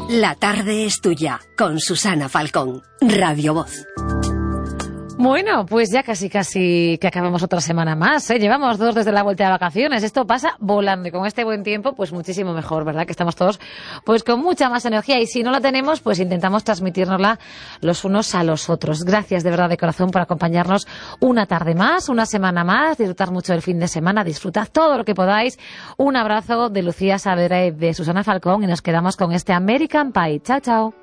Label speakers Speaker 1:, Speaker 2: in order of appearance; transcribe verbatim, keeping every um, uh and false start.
Speaker 1: La tarde es tuya, con Susana Falcón, Radio Voz.
Speaker 2: Bueno, pues ya casi casi que acabamos otra semana más, ¿eh? Llevamos dos desde la vuelta de vacaciones. Esto pasa volando y con este buen tiempo, pues muchísimo mejor, ¿verdad? Que estamos todos pues con mucha más energía y si no la tenemos, pues intentamos transmitírnosla los unos a los otros. Gracias de verdad de corazón por acompañarnos una tarde más, una semana más, disfrutar mucho del fin de semana, disfrutad todo lo que podáis. Un abrazo de Lucía Saavedra y de Susana Falcón y nos quedamos con este American Pie. Chao, chao.